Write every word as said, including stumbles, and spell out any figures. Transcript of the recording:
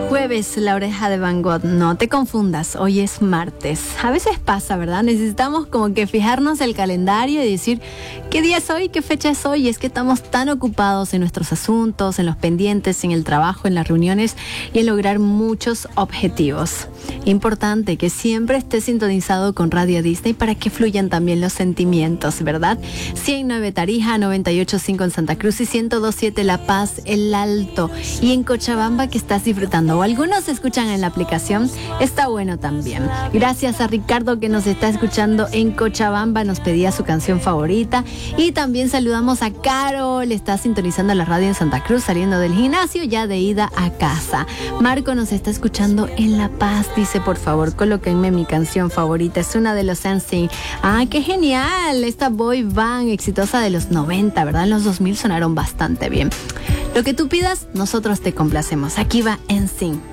Jueves, La Oreja de Van Gogh. No te confundas, hoy es martes. A veces pasa, ¿verdad? Necesitamos como que fijarnos el calendario y decir qué día es hoy, qué fecha es hoy. Y es que estamos tan ocupados en nuestros asuntos, en los pendientes, en el trabajo, en las reuniones y en lograr muchos objetivos. Importante que siempre estés sintonizado con Radio Disney para que fluyan también los sentimientos, ¿verdad? ciento nueve Tarija, noventa y ocho punto cinco en Santa Cruz y ciento dos punto siete La Paz, El Alto. Y en Cochabamba, que estás disfrutando, o algunos se escuchan en la aplicación, está bueno también. Gracias a Ricardo que nos está escuchando en Cochabamba, nos pedía su canción favorita. Y también saludamos a Carol, está sintonizando la radio en Santa Cruz, saliendo del gimnasio, ya de ida a casa. Marco nos está escuchando en La Paz, dice, por favor, colóquenme mi canción favorita, es una de los N Sync. Ah, qué genial, esta boy band exitosa de los noventa, ¿verdad? En los dos mil sonaron bastante bien. Lo que tú pidas, nosotros te complacemos. Aquí va N Sync.